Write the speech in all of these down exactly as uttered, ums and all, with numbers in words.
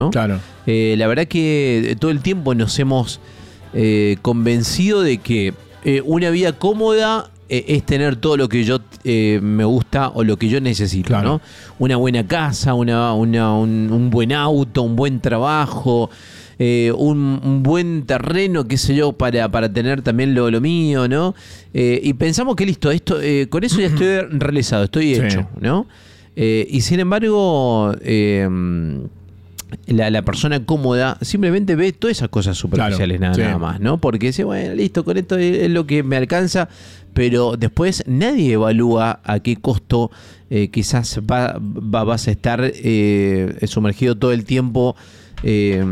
¿no? Claro. Eh, la verdad que todo el tiempo nos hemos eh, convencido de que eh, una vida cómoda eh, es tener todo lo que yo eh, me gusta o lo que yo necesito, Claro. ¿no? Una buena casa, una, una, un, un buen auto, un buen trabajo, eh, un, un buen terreno, qué sé yo, para, para tener también lo, lo mío, ¿no? Eh, y pensamos que listo, esto eh, con eso ya estoy realizado, estoy Sí. hecho, ¿no? Eh, y sin embargo, eh, la, la persona cómoda simplemente ve todas esas cosas superficiales, Claro, nada, sí. nada más, ¿no? Porque dice, bueno, listo, con esto es lo que me alcanza, pero después nadie evalúa a qué costo eh, quizás va, va- vas a estar eh, sumergido todo el tiempo eh,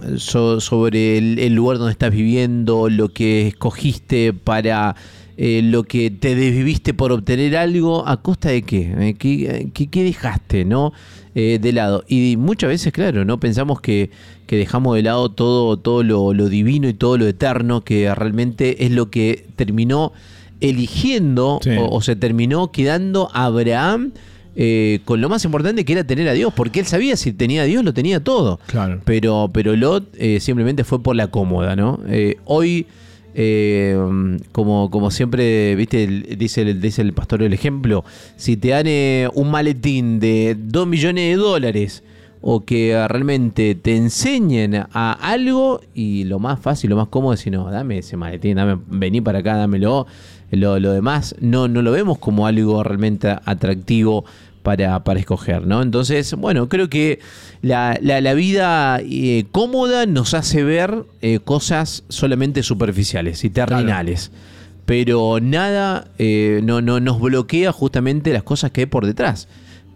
so- sobre el, el lugar donde estás viviendo, lo que escogiste para... Eh, lo que te desviviste por obtener algo, ¿a costa de qué? Eh, ¿Qué, qué, qué dejaste, no? Eh, de lado. Y muchas veces, claro, ¿no? Pensamos que, que dejamos de lado todo, todo lo, lo divino y todo lo eterno, que realmente es lo que terminó eligiendo Sí. o, o se terminó quedando Abraham eh, con lo más importante que era tener a Dios, porque él sabía si tenía a Dios, lo tenía todo. Claro. Pero, pero Lot eh, simplemente fue por la cómoda, ¿no? Eh, hoy, eh, como, como siempre, viste, el- dice, el, dice el pastor el ejemplo, si te dan eh, un maletín de dos millones de dólares o que eh, realmente te enseñen a algo, y lo más fácil, lo más cómodo es decir, no, dame ese maletín, dame, vení para acá, dámelo. Lo, lo demás no, no lo vemos como algo realmente atractivo para, para escoger, ¿no? Entonces, bueno, creo que la, la, la vida eh, cómoda nos hace ver eh, cosas solamente superficiales y terrenales. Pero nada eh, no, no nos bloquea justamente las cosas que hay por detrás.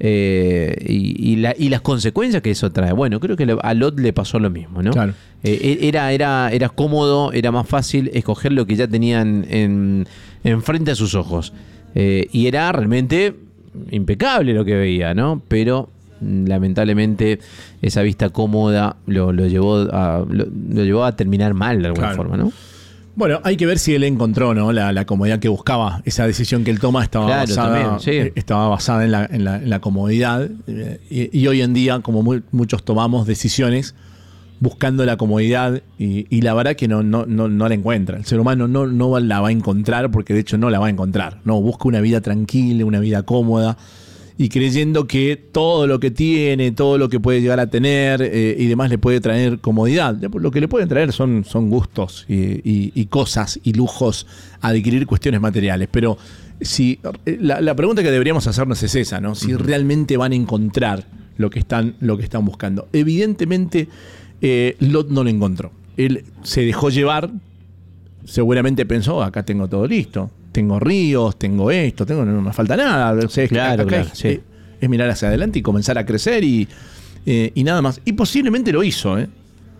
Eh, y, y, la, y las consecuencias que eso trae. Bueno, creo que le- a Lot le pasó lo mismo, ¿no? Claro. Eh, era, era, era cómodo, era más fácil escoger lo que ya tenían en, en frente a sus ojos. Eh, y era realmente impecable lo que veía, ¿no? Pero mm, lamentablemente esa vista cómoda lo, lo, llevó, a, lo, lo llevó a terminar mal de alguna Claro. forma, ¿no? Bueno, hay que ver si él encontró, ¿no? la, la comodidad que buscaba. Esa decisión que él toma estaba Claro, basada, también, sí. eh, estaba basada en la, en la- en la comodidad. eh, y, y hoy en día, como mu- muchos tomamos decisiones buscando la comodidad, y, y la verdad que no, no, no, no la encuentra. El ser humano no, no la va a encontrar, porque de hecho no la va a encontrar. No, busca una vida tranquila, una vida cómoda, y creyendo que todo lo que tiene, todo lo que puede llegar a tener eh, y demás le puede traer comodidad. Lo que le pueden traer son, son gustos y, y- y cosas y lujos, adquirir cuestiones materiales. Pero si la, la pregunta que deberíamos hacernos es esa, ¿no? Si realmente van a encontrar lo que están, lo que están buscando. Evidentemente, eh, Lot no lo encontró. Él se dejó llevar, seguramente pensó, acá tengo todo listo. Tengo ríos, tengo esto, tengo, no me falta nada. O sea, es que Claro, acá claro, es, sí. eh, es mirar hacia adelante y comenzar a crecer y, eh, y nada más. Y posiblemente lo hizo, ¿eh?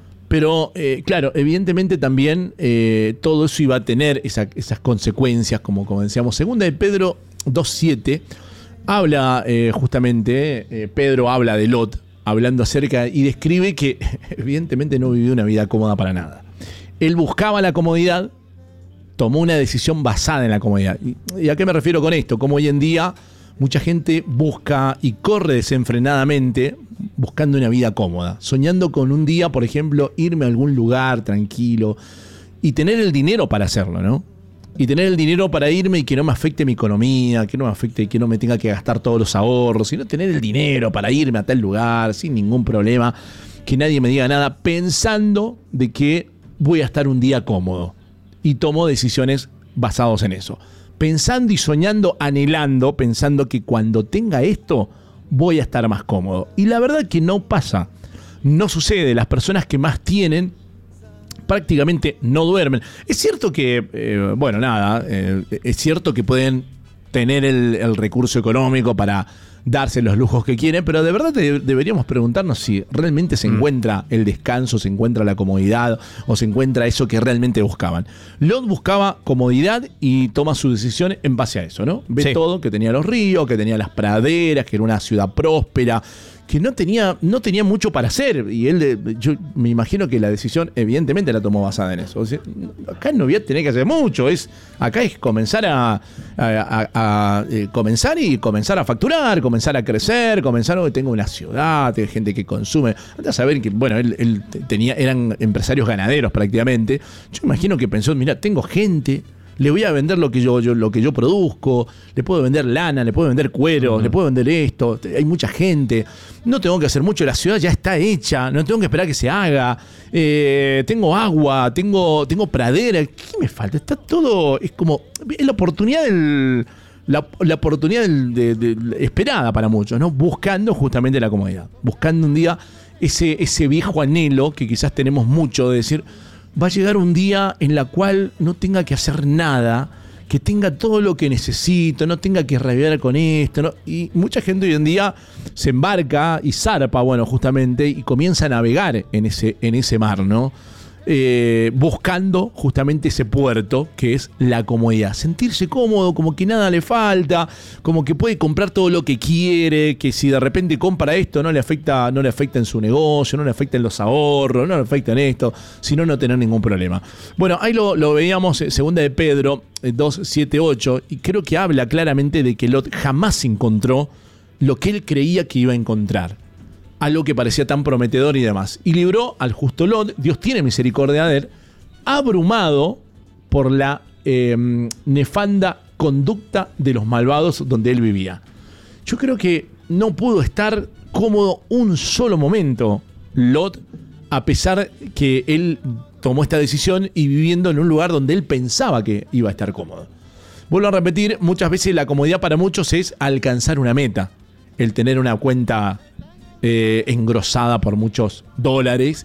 Pero, eh, claro, evidentemente también eh, todo eso iba a tener esa- esas consecuencias, como, como decíamos. Segunda de Pedro dos siete habla eh, justamente, eh, Pedro habla de Lot, hablando acerca y describe que evidentemente no vivió una vida cómoda para nada. Él buscaba la comodidad, tomó una decisión basada en la comodidad. ¿Y, y a qué me refiero con esto? Como hoy en día mucha gente busca y corre desenfrenadamente buscando una vida cómoda, soñando con un día, por ejemplo, irme a algún lugar tranquilo y tener el dinero para hacerlo, ¿no? Y tener el dinero para irme y que no me afecte mi economía, que no me afecte, que no me tenga que gastar todos los ahorros, sino tener el dinero para irme a tal lugar sin ningún problema, que nadie me diga nada, pensando de que voy a estar un día cómodo. Y tomo decisiones basadas en eso. Pensando y soñando, anhelando, pensando que cuando tenga esto voy a estar más cómodo. Y la verdad que no pasa, no sucede. Las personas que más tienen prácticamente no duermen. Es cierto que, eh, bueno, nada, eh, es cierto que pueden tener el, el recurso económico para darse los lujos que quieren, pero de verdad de- deberíamos preguntarnos si realmente se encuentra el descanso, se encuentra la comodidad o se encuentra eso que realmente buscaban. Lot buscaba comodidad y toma su decisión en base a eso, ¿no? Ve Sí. todo, que tenía los ríos, que tenía las praderas, que era una ciudad próspera, que no tenía, no tenía mucho para hacer. Y él, yo me imagino que la decisión, evidentemente, la tomó basada en eso. O sea, acá no voy a tener que hacer mucho. Es, acá es comenzar a, a, a, a eh, comenzar y comenzar a facturar, comenzar a crecer, comenzar a que tenga una ciudad, tenga gente que consume. Antes de saber que, bueno, él, él tenía, eran empresarios ganaderos prácticamente. Yo imagino que pensó, mira, tengo gente. Le voy a vender lo que yo, yo, lo que yo produzco, le puedo vender lana, le puedo vender cuero, uh-huh. le puedo vender esto, hay mucha gente, no tengo que hacer mucho, la ciudad ya está hecha, no tengo que esperar que se haga, eh, tengo agua, tengo, tengo pradera, ¿qué me falta? Está todo, es como, es la oportunidad del, la, la oportunidad del, de, de, esperada para muchos, ¿no? Buscando justamente la comodidad, buscando un día ese, ese viejo anhelo que quizás tenemos mucho de decir, va a llegar un día en la cual no tenga que hacer nada, que tenga todo lo que necesito, no tenga que rabiar con esto, ¿no? Y mucha gente hoy en día se embarca y zarpa, bueno, justamente, y comienza a navegar en ese, en ese mar, ¿no? Eh, buscando justamente ese puerto que es la comodidad, sentirse cómodo, como que nada le falta, como que puede comprar todo lo que quiere, que si de repente compra esto no le afecta, no le afecta en su negocio, no le afecta en los ahorros, no le afecta en esto, sino no tener ningún problema. Bueno, ahí lo, lo veíamos, segunda de Pedro dos, siete, ocho, y creo que habla claramente de que Lot jamás encontró lo que él creía que iba a encontrar, algo que parecía tan prometedor y demás. Y libró al justo Lot, Dios tiene misericordia de él, abrumado por la eh, nefanda conducta de los malvados donde él vivía. Yo creo que no pudo estar cómodo un solo momento Lot, a pesar que él tomó esta decisión y viviendo en un lugar donde él pensaba que iba a estar cómodo. Vuelvo a repetir, muchas veces la comodidad para muchos es alcanzar una meta, el tener una cuenta Eh, engrosada por muchos dólares,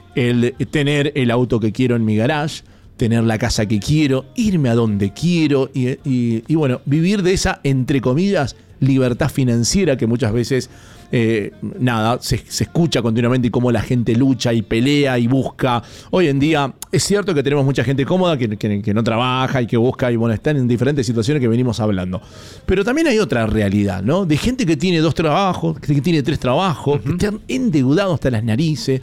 el tener el auto que quiero en mi garage, tener la casa que quiero, irme a donde quiero y, y, y bueno, vivir de esa, entre comillas, libertad financiera que muchas veces eh, nada, se, se escucha continuamente y cómo la gente lucha y pelea y busca. Hoy en día es cierto que tenemos mucha gente cómoda que, que, que no trabaja y que busca y bueno, están en diferentes situaciones que venimos hablando. Pero también hay otra realidad, ¿no? De gente que tiene dos trabajos, que tiene tres trabajos, uh-huh. que están endeudados hasta las narices.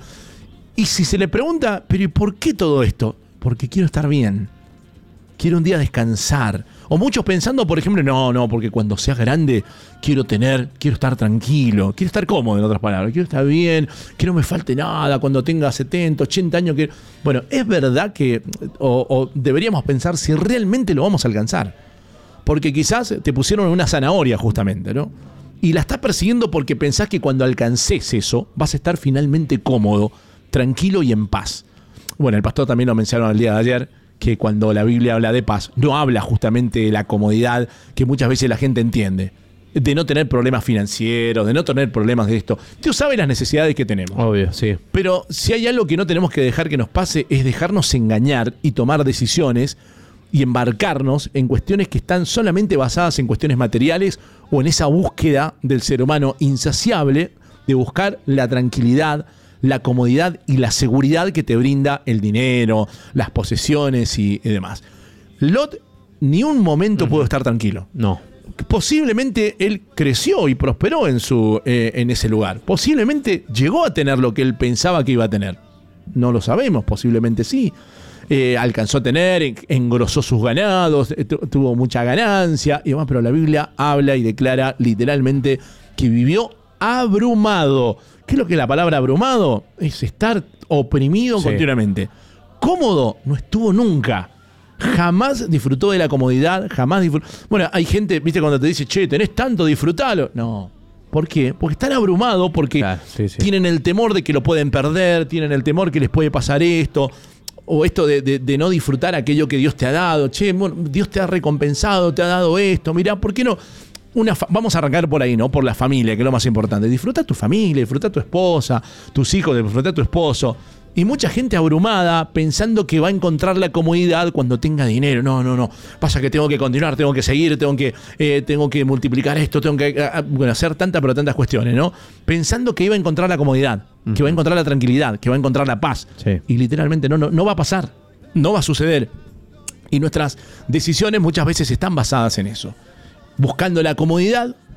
Y si se le pregunta, ¿pero y por qué todo esto? Porque quiero estar bien. Quiero un día descansar. O muchos pensando, por ejemplo, no, no, porque cuando sea grande quiero tener, quiero estar tranquilo, quiero estar cómodo, en otras palabras, quiero estar bien, que no me falte nada cuando tenga setenta, ochenta años. Que... Bueno, es verdad que, o, o deberíamos pensar si realmente lo vamos a alcanzar. Porque quizás te pusieron una zanahoria justamente, ¿no? Y la estás persiguiendo porque pensás que cuando alcances eso vas a estar finalmente cómodo, tranquilo y en paz. Bueno, el pastor también lo mencionó el día de ayer, que cuando la Biblia habla de paz, no habla justamente de la comodidad que muchas veces la gente entiende, de no tener problemas financieros, de no tener problemas de esto. Dios sabe las necesidades que tenemos. Obvio, sí. Pero si hay algo que no tenemos que dejar que nos pase, es dejarnos engañar y tomar decisiones y embarcarnos en cuestiones que están solamente basadas en cuestiones materiales o en esa búsqueda del ser humano insaciable de buscar la tranquilidad, la comodidad y la seguridad que te brinda el dinero, las posesiones y, y demás. Lot ni un momento uh-huh. pudo estar tranquilo. No. Posiblemente él creció y prosperó en, su, eh, en ese lugar. Posiblemente llegó a tener lo que él pensaba que iba a tener. No lo sabemos, posiblemente sí. Eh, alcanzó a tener, engrosó sus ganados, eh, tuvo mucha ganancia y demás, pero la Biblia habla y declara literalmente que vivió abrumado. ¿Qué es lo que es la palabra abrumado? Es estar oprimido sí. continuamente. Cómodo no estuvo nunca. Jamás disfrutó de la comodidad, jamás disfrutó. Bueno, hay gente, viste, cuando te dice, che, tenés tanto, disfrutalo. No. ¿Por qué? Porque están abrumados, porque claro, sí, sí. tienen el temor de que lo pueden perder, tienen el temor que les puede pasar esto, o esto de, de, de no disfrutar aquello que Dios te ha dado. Che, bueno, Dios te ha recompensado, te ha dado esto. Mirá, ¿por qué no? Una fa- Vamos a arrancar por ahí, ¿no? Por la familia, que es lo más importante. Disfruta tu familia, disfruta tu esposa, tus hijos, disfruta tu esposo. Y mucha gente abrumada pensando que va a encontrar la comodidad cuando tenga dinero. No, no, no. Pasa que tengo que continuar, tengo que seguir, tengo que, eh, tengo que multiplicar esto, tengo que eh, bueno, hacer tantas pero tantas cuestiones, ¿no? Pensando que iba a encontrar la comodidad, uh-huh. que va a encontrar la tranquilidad, que va a encontrar la paz. Sí. Y literalmente no, no, no va a pasar. No va a suceder. Y nuestras decisiones muchas veces están basadas en eso. Buscando la comodidad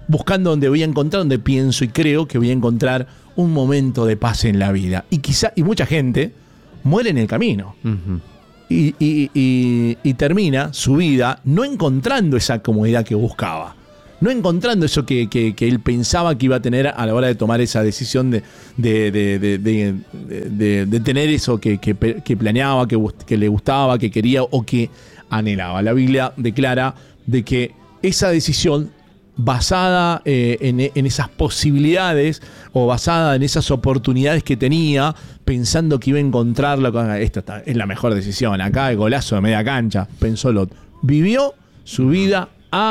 buscando donde voy a encontrar, donde pienso y creo que voy a encontrar un momento de paz en la vida. Y quizá, y mucha gente muere en el camino. Uh-huh. Y, y, y, y termina su vida no encontrando esa comodidad que buscaba. No encontrando eso que, que, que él pensaba que iba a tener a la hora de tomar esa decisión de, de, de, de, de, de, de tener eso que, que, que planeaba, que, que le gustaba, que quería o que anhelaba. La Biblia declara de que esa decisión basada eh, en, en esas posibilidades o basada en esas oportunidades que tenía, pensando que iba a encontrarlo, esto está, es la mejor decisión, acá el golazo de media cancha, pensó Lot. Vivió su vida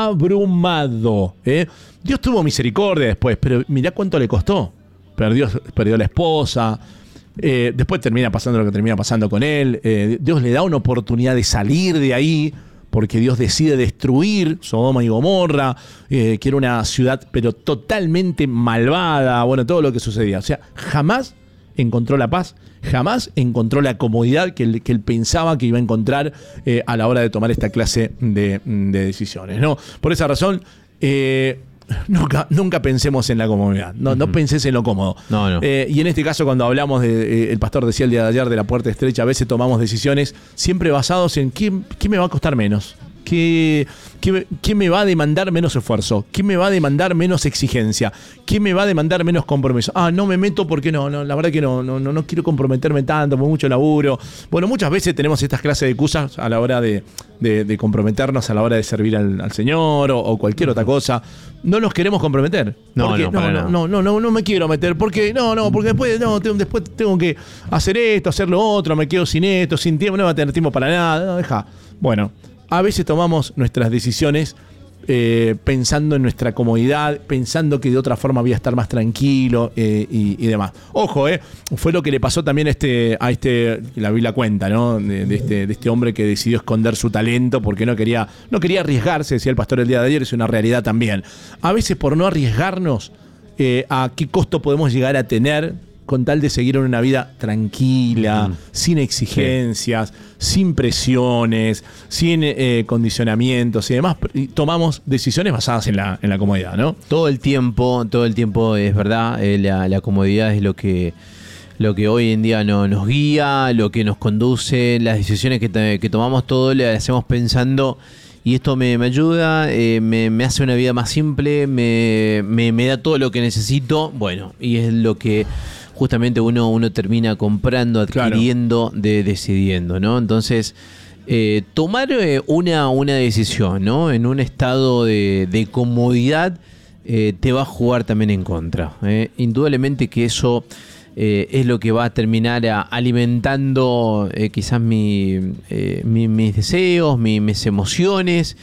abrumado. ¿eh? Dios tuvo misericordia después, pero mirá cuánto le costó. Perdió, perdió la esposa, eh, después termina pasando lo que termina pasando con él. Eh, Dios le da una oportunidad de salir de ahí, porque Dios decide destruir Sodoma y Gomorra, eh, que era una ciudad pero totalmente malvada, bueno, todo lo que sucedía. O sea, jamás encontró la paz, jamás encontró la comodidad que él, que él pensaba que iba a encontrar eh, a la hora de tomar esta clase de, de decisiones, ¿no? Por esa razón, eh, nunca, nunca pensemos en la comodidad, no, uh-huh. no penses en lo cómodo. No, no. Eh, y en este caso, cuando hablamos, de, eh, el pastor decía el día de ayer, de la puerta estrecha, a veces tomamos decisiones siempre basados en qué, qué me va a costar menos. ¿Qué, qué, ¿Qué me va a demandar menos esfuerzo? ¿Qué me va a demandar menos exigencia? ¿Qué me va a demandar menos compromiso? Ah, no me meto porque no, no la verdad que no, no, no, no quiero comprometerme tanto, por mucho laburo. Bueno, muchas veces tenemos estas clases de excusas a la hora de, de, de comprometernos, a la hora de servir al, al Señor o, o cualquier otra cosa. No nos queremos comprometer. No, porque, no, no, para no, no, no, no, no me quiero meter. Porque no, no, porque después, no, tengo, después tengo que hacer esto, hacer lo otro, me quedo sin esto, sin tiempo, no voy a tener tiempo para nada. No, deja. Bueno. A veces tomamos nuestras decisiones eh, pensando en nuestra comodidad, pensando que de otra forma voy a estar más tranquilo eh, y, y demás. Ojo, eh, fue lo que le pasó también a este, a este la Biblia cuenta, ¿no? De, de, este, de este hombre que decidió esconder su talento porque no quería, no quería arriesgarse, decía el pastor el día de ayer, es una realidad también. A veces por no arriesgarnos, eh, a qué costo podemos llegar a tener con tal de seguir en una vida tranquila, mm. sin exigencias, sí. sin presiones, sin eh, condicionamientos y demás. Y tomamos decisiones basadas en la, en la comodidad, ¿no? Todo el tiempo, todo el tiempo es verdad, eh, la, la comodidad es lo que, lo que hoy en día no, nos guía, lo que nos conduce, las decisiones que, te, que tomamos, todo le hacemos pensando... Y esto me, me ayuda, eh, me, me hace una vida más simple, me, me, me da todo lo que necesito. Bueno, y es lo que justamente uno, uno termina comprando, adquiriendo, claro. de, decidiendo, ¿no? Entonces, eh, tomar eh, una, una decisión, ¿no? En un estado de, de comodidad eh, te va a jugar también en contra. ¿eh? Indudablemente que eso... Eh, es lo que va a terminar a, alimentando eh, quizás mi, eh, mi, mis deseos, mi, mis emociones,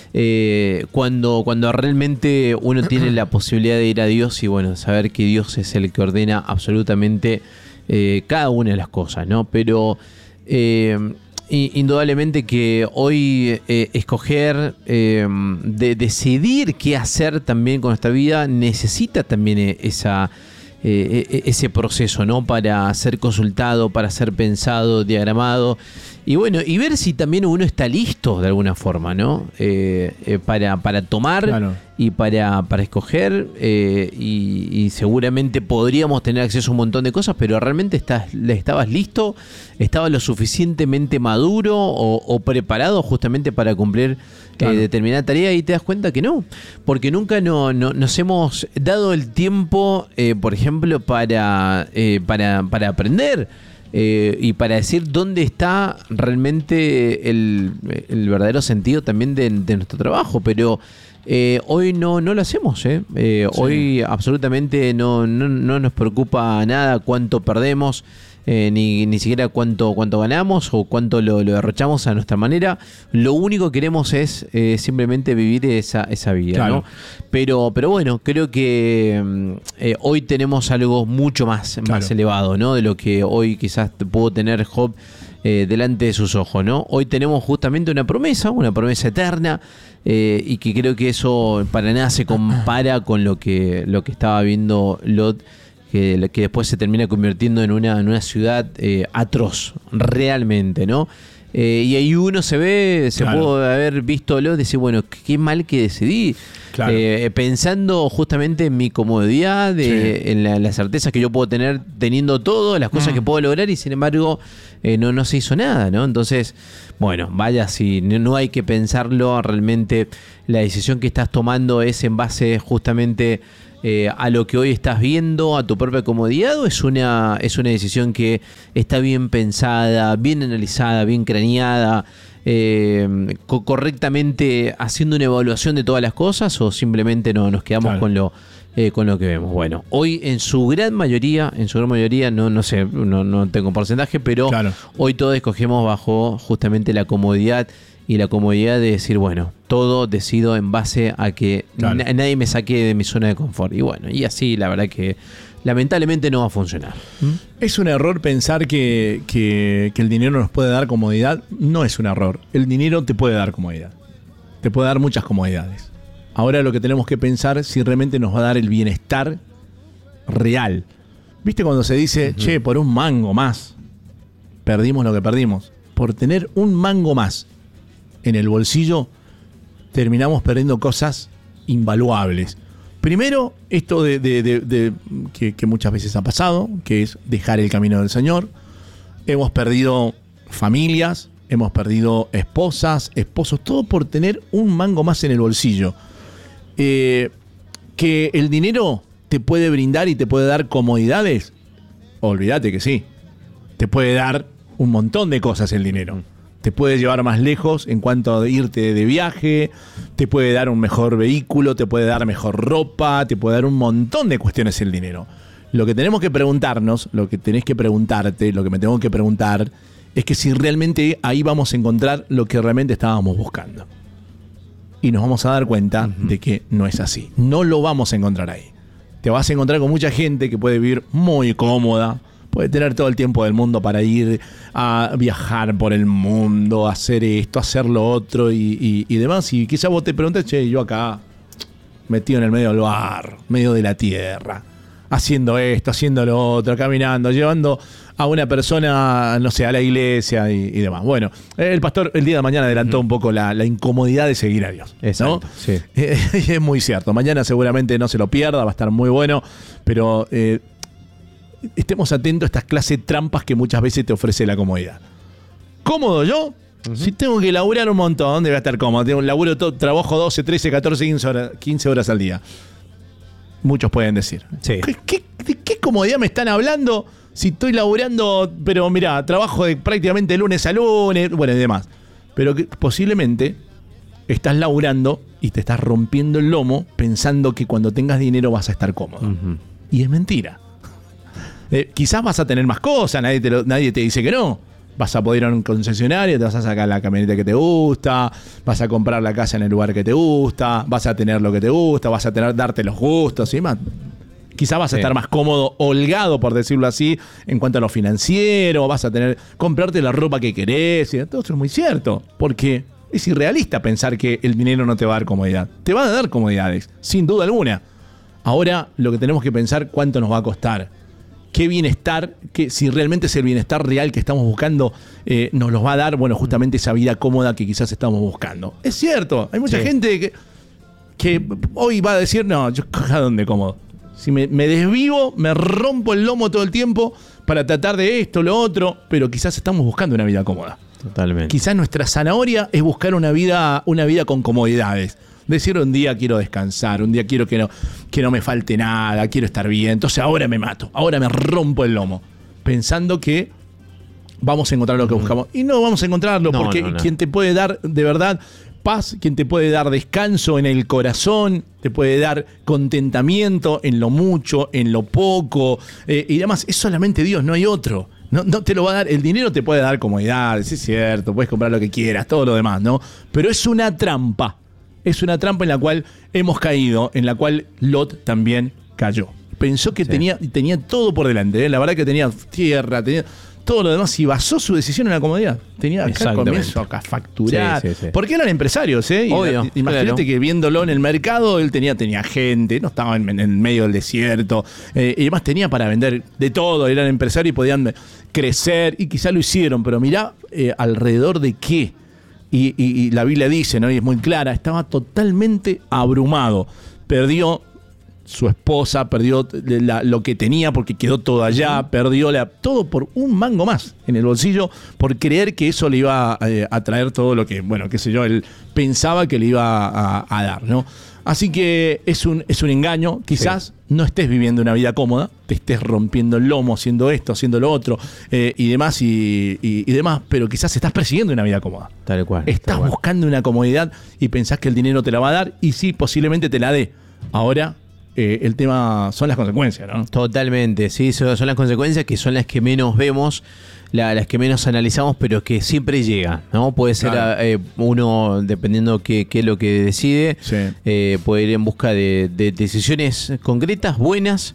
eh, cuando, cuando realmente uno tiene la posibilidad de ir a Dios y bueno, saber que Dios es el que ordena absolutamente eh, cada una de las cosas, ¿no? Pero eh, indudablemente que hoy eh, escoger, eh, de decidir qué hacer también con nuestra vida, necesita también esa... Eh, ese proceso, ¿no? Para ser consultado, para ser pensado, diagramado y bueno, y ver si también uno está listo de alguna forma, ¿no? Eh, eh, para, para tomar claro. y para, para escoger eh, y, y seguramente podríamos tener acceso a un montón de cosas, pero realmente estás, estabas listo, estabas lo suficientemente maduro o, o preparado justamente para cumplir claro. eh, determinada tarea y te das cuenta que no, porque nunca no, no, nos hemos dado el tiempo, eh, por ejemplo, para, eh, para, para aprender. Eh, y para decir dónde está realmente el, el verdadero sentido también de, de nuestro trabajo, pero eh, hoy no, no lo hacemos, ¿eh? Eh, sí. Hoy absolutamente no, no, no nos preocupa nada cuánto perdemos, eh, ni, ni siquiera cuánto, cuánto ganamos o cuánto lo, lo derrochamos a nuestra manera. Lo único que queremos es eh, simplemente vivir esa, esa vida, claro. ¿no? Pero, pero bueno, creo que eh, hoy tenemos algo mucho más, claro. más elevado, ¿no? De lo que hoy quizás pudo tener Job eh, delante de sus ojos, ¿no? Hoy tenemos justamente una promesa, una promesa eterna, eh, y que creo que eso para nada se compara con lo que, lo que estaba viendo Lot, que, que después se termina convirtiendo en una, en una ciudad eh, atroz, realmente, ¿no? Eh, y ahí uno se ve, se Claro. puede haber visto lo de decir, bueno, qué mal que decidí. Claro. Eh, pensando justamente en mi comodidad, de, Sí. en la, la certeza que yo puedo tener teniendo todo, las cosas Mm. que puedo lograr, y sin embargo eh, no, no se hizo nada, ¿no? Entonces, bueno, vaya, si no, no hay que pensarlo, realmente la decisión que estás tomando es en base justamente eh, a lo que hoy estás viendo, a tu propia comodidad, o es una, es una decisión que está bien pensada, bien analizada, bien craneada, eh, co- correctamente haciendo una evaluación de todas las cosas, o simplemente no nos quedamos Claro. con lo eh, con lo que vemos. Bueno, hoy en su gran mayoría, en su gran mayoría, no, no sé, no, no tengo porcentaje, pero Claro. hoy todos escogemos bajo justamente la comodidad, y la comodidad de decir, bueno, todo decido en base a que Claro. na- nadie me saque de mi zona de confort. Y bueno, y así la verdad que lamentablemente no va a funcionar. ¿Es un error pensar que, que- que el dinero nos puede dar comodidad? No es un error. El dinero te puede dar comodidad. Te puede dar muchas comodidades. Ahora lo que tenemos que pensar es si realmente nos va a dar el bienestar real. ¿Viste cuando se dice, Ujú. che, por un mango más perdimos lo que perdimos? Por tener un mango más en el bolsillo, terminamos perdiendo cosas invaluables. Primero, esto de, de- de- de- que, que muchas veces ha pasado, que es dejar el camino del Señor. Hemos perdido familias, hemos perdido esposas, esposos, todo por tener un mango más en el bolsillo. Eh, que el dinero te puede brindar y te puede dar comodidades, olvídate que sí. Te puede dar un montón de cosas el dinero. Te puede llevar más lejos en cuanto a irte de viaje, te puede dar un mejor vehículo, te puede dar mejor ropa, te puede dar un montón de cuestiones el dinero. Lo que tenemos que preguntarnos, lo que tenés que preguntarte, lo que me tengo que preguntar, es que si realmente ahí vamos a encontrar lo que realmente estábamos buscando. Y nos vamos a dar cuenta Ujú. de que no es así. No lo vamos a encontrar ahí. Te vas a encontrar con mucha gente que puede vivir muy cómoda, puede tener todo el tiempo del mundo para ir a viajar por el mundo, hacer esto, hacer lo otro y, y- y demás. Y quizá vos te preguntes, che, yo acá, metido en el medio del bar, medio de la tierra, haciendo esto, haciendo lo otro, caminando, llevando a una persona, no sé, a la iglesia y, y demás. Bueno, el pastor el día de mañana adelantó un poco la, la incomodidad de seguir a Dios, ¿no? Exacto, sí. Eh, es muy cierto. Mañana seguramente no se lo pierda, va a estar muy bueno, pero eh, estemos atentos a estas clases de trampas que muchas veces te ofrece la comodidad. ¿Cómodo yo? Ujú. Si tengo que laburar un montón, ¿dónde voy a estar cómodo? Tengo un laburo, todo, trabajo doce, trece, catorce, quince horas, quince horas al día. Muchos pueden decir. Sí. ¿Qué, qué, ¿De qué comodidad me están hablando si estoy laburando, pero mirá, trabajo de prácticamente de lunes a lunes, bueno, y demás? Pero que posiblemente estás laburando y te estás rompiendo el lomo pensando que cuando tengas dinero vas a estar cómodo. Ujú. Y es mentira. Eh, quizás vas a tener más cosas, nadie te, lo- nadie te dice que no. Vas a poder ir a un concesionario, te vas a sacar la camioneta que te gusta, vas a comprar la casa en el lugar que te gusta, vas a tener lo que te gusta, vas a tener darte los gustos y demás. Quizás vas a Sí. estar más cómodo, holgado, por decirlo así, en cuanto a lo financiero, vas a tener, comprarte la ropa que querés, y todo eso es muy cierto, porque es irrealista pensar que el dinero no te va a dar comodidad. Te va a dar comodidades, sin duda alguna. Ahora lo que tenemos que pensar, cuánto nos va a costar. Qué bienestar, que si realmente es el bienestar real que estamos buscando, eh, nos los va a dar, bueno, justamente esa vida cómoda que quizás estamos buscando. Es cierto, hay mucha Sí. gente que, que hoy va a decir, no, yo ¿a dónde cómodo? Si me, me desvivo, me rompo el lomo todo el tiempo para tratar de esto, lo otro, pero quizás estamos buscando una vida cómoda. Totalmente. Quizás nuestra zanahoria es buscar una vida, una vida con comodidades. Decir un día quiero descansar, un día quiero que no, que no me falte nada, quiero estar bien. Entonces ahora me mato, ahora me rompo el lomo. Pensando que vamos a encontrar lo que buscamos. Y no vamos a encontrarlo, No, porque no, no. quien te puede dar de verdad paz, quien te puede dar descanso en el corazón, te puede dar contentamiento en lo mucho, en lo poco, eh, y demás, es solamente Dios, no hay otro. No, no te lo va a dar, el dinero te puede dar comodidad, sí es cierto, puedes comprar lo que quieras, todo lo demás, ¿no? Pero es una trampa, es una trampa en la cual hemos caído, en la cual Lot también cayó. Pensó que Sí. tenía, tenía todo por delante, ¿eh? La verdad que tenía tierra, tenía todo lo demás y basó su decisión en la comodidad. Tenía acá comienzo a facturar. Sí, sí, sí. Porque eran empresarios, ¿eh? Obvio, y, imagínate claro. que viéndolo en el mercado, él tenía, tenía gente, no estaba en, en el medio del desierto. Eh, y además tenía para vender de todo. Eran empresarios y podían crecer. Y quizá lo hicieron, pero mirá eh, alrededor de qué. Y, y, y la Biblia dice, ¿no? Y es muy clara, estaba totalmente abrumado. Perdió su esposa, perdió la, lo que tenía porque quedó todo allá, perdió la, todo por un mango más en el bolsillo, por creer que eso le iba a, a traer todo lo que, bueno, qué sé yo, él pensaba que le iba a, a dar, ¿no? Así que es un, es un engaño, quizás sí. no estés viviendo una vida cómoda, te estés rompiendo el lomo haciendo esto, haciendo lo otro eh, y demás y, y, y demás, pero quizás estás persiguiendo una vida cómoda. Tal cual. Estás tal cual. buscando una comodidad y pensás que el dinero te la va a dar y sí, posiblemente te la dé. Ahora... Eh, el tema son las consecuencias, ¿no? Totalmente, sí, son, son las consecuencias que son las que menos vemos, la, las que menos analizamos, pero que siempre llega, ¿no? Puede ser claro. eh, uno, dependiendo qué es lo que decide, sí. eh, puede ir en busca de, de decisiones concretas, buenas,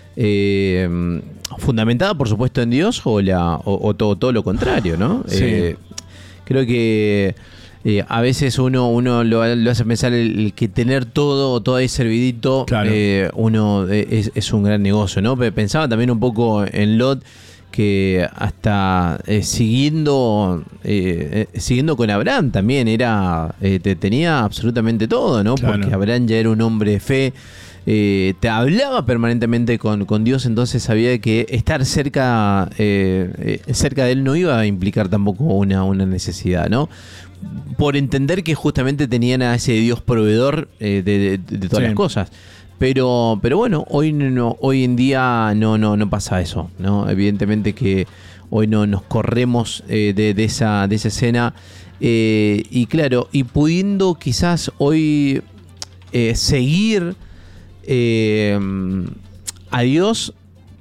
eh, fundamentadas, por supuesto, en Dios, o, la, o, o todo, todo lo contrario, ¿no? Sí. Eh, creo que... Eh, a veces uno, uno lo, lo hace pensar el, el que tener todo, todo ahí servidito, claro. eh, uno es, es un gran negocio, ¿no? Pensaba también un poco en Lot, que hasta eh, siguiendo eh, eh, siguiendo con Abraham también era eh, te, tenía absolutamente todo, ¿no? Claro. Porque Abraham ya era un hombre de fe. Eh, te hablaba permanentemente con, con Dios, entonces sabía que estar cerca eh, eh, cerca de él no iba a implicar tampoco una, una necesidad, ¿no? Por entender que justamente tenían a ese Dios proveedor eh, de, de, de todas sí. las cosas. Pero, pero bueno, hoy no, hoy en día no, no, no pasa eso, ¿no? Evidentemente que hoy no nos corremos eh, de, de esa, de esa escena. Eh, y claro, y pudiendo quizás hoy eh, seguir eh, a Dios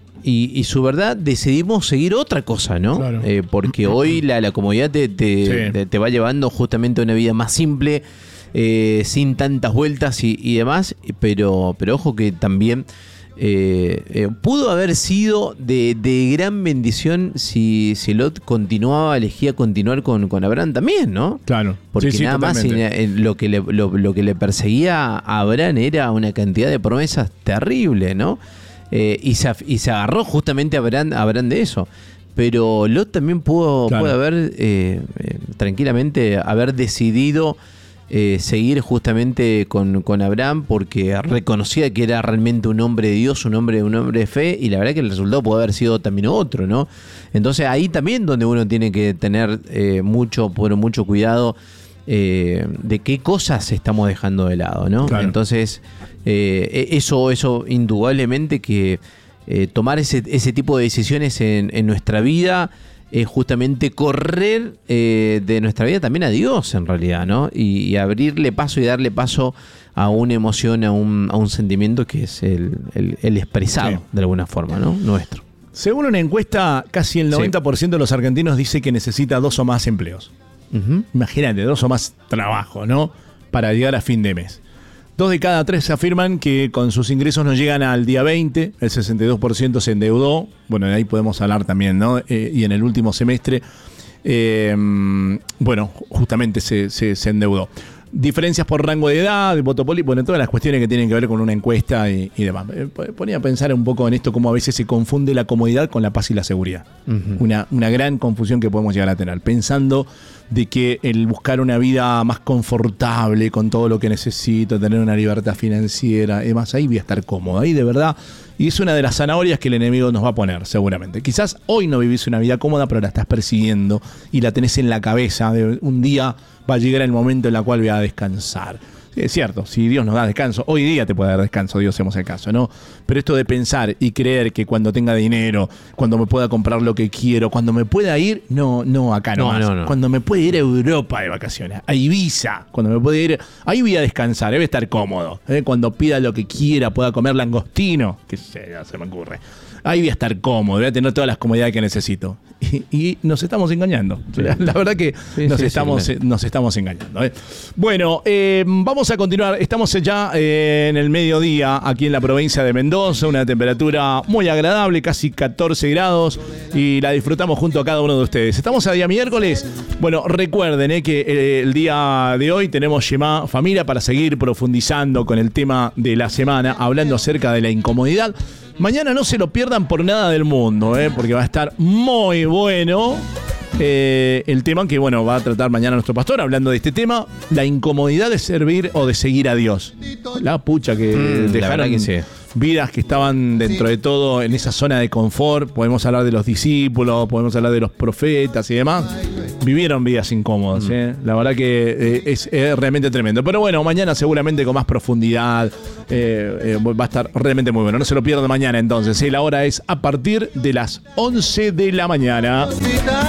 y, y su verdad, decidimos seguir otra cosa, ¿no? Claro. Eh, porque hoy la, la comodidad te, te, sí. te, te va llevando justamente a una vida más simple, eh, sin tantas vueltas y, y demás, pero, pero ojo que también eh, eh, pudo haber sido de, de gran bendición si, si Lot continuaba, elegía continuar con, con Abraham también, ¿no? Claro. Porque sí, sí, nada totalmente. más en, en lo, que le, lo, lo que le perseguía a Abraham era una cantidad de promesas terrible, ¿no? Eh, y, se, y se agarró justamente a Abraham, a Abraham de eso. Pero Lot también pudo, claro. pudo haber eh, eh, tranquilamente haber decidido eh, seguir justamente con, con Abraham, porque reconocía que era realmente un hombre de Dios, un hombre, un hombre de fe, y la verdad que el resultado puede haber sido también otro, ¿no? Entonces ahí también donde uno tiene que tener eh, mucho, bueno, mucho cuidado eh, de qué cosas estamos dejando de lado, ¿no? Claro. Entonces eh, eso, eso indudablemente que eh, tomar ese, ese tipo de decisiones en, en nuestra vida es justamente correr eh, de nuestra vida también a Dios, en realidad, ¿no? Y, y abrirle paso y darle paso a una emoción, a un, a un sentimiento que es el, el, el expresado, sí. de alguna forma, ¿no? Nuestro. Según una encuesta, casi el noventa por ciento sí. de los argentinos dice que necesita dos o más empleos. Uh-huh. Imagínate, dos o más trabajos, ¿no? Para llegar a fin de mes. Dos de cada tres afirman que con sus ingresos no llegan al día veinte, el sesenta y dos por ciento se endeudó, bueno, de ahí podemos hablar también, ¿no? Eh, y en el último semestre, eh, bueno, justamente se, se, se endeudó. Diferencias por rango de edad, de voto político, bueno, todas las cuestiones que tienen que ver con una encuesta y, y demás. Eh, ponía a pensar un poco en esto, cómo a veces se confunde la comodidad con la paz y la seguridad. Uh-huh. Una, una gran confusión que podemos llegar a tener, pensando de que el buscar una vida más confortable con todo lo que necesito, tener una libertad financiera, además ahí voy a estar cómodo, ahí de verdad, y es una de las zanahorias que el enemigo nos va a poner seguramente. Quizás hoy no vivís una vida cómoda, pero la estás persiguiendo y la tenés en la cabeza, de un día va a llegar el momento en el cual voy a descansar. Sí, es cierto, si Dios nos da descanso, hoy día te puede dar descanso, Dios hacemos el caso, ¿no? Pero esto de pensar y creer que cuando tenga dinero, cuando me pueda comprar lo que quiero, cuando me pueda ir, no, no, acá no, nomás. No, no. Cuando me pueda ir a Europa de vacaciones, a Ibiza, cuando me pueda ir, ahí voy a descansar, debe estar cómodo, ¿eh? Cuando pida lo que quiera, pueda comer langostino, que se, ya se me ocurre. ahí voy a estar cómodo, voy a tener todas las comodidades que necesito. Y, y nos estamos engañando. Sí. La, la verdad que sí, nos, sí, estamos, sí, nos estamos engañando. ¿eh? Bueno, eh, vamos a continuar. Estamos ya eh, en el mediodía aquí en la provincia de Mendoza, una temperatura muy agradable, casi catorce grados, y la disfrutamos junto a cada uno de ustedes. Estamos a día miércoles. Bueno, recuerden eh, que eh, el día de hoy tenemos Shema Familia para seguir profundizando con el tema de la semana, hablando acerca de la incomodidad. Mañana no se lo pierdan por nada del mundo, ¿eh? Porque va a estar muy bueno eh, el tema que, bueno, va a tratar mañana nuestro pastor, hablando de este tema, la incomodidad de servir o de seguir a Dios. La pucha que mm, dejaron que sí. Vidas que estaban dentro de todo en esa zona de confort. Podemos hablar de los discípulos, podemos hablar de los profetas y demás. Vivieron vidas incómodas, mm. ¿eh? La verdad que eh, es, es realmente tremendo. Pero bueno, mañana seguramente con más profundidad eh, eh, va a estar realmente muy bueno. No se lo pierdan mañana entonces, ¿eh? La hora es a partir de las once de la mañana.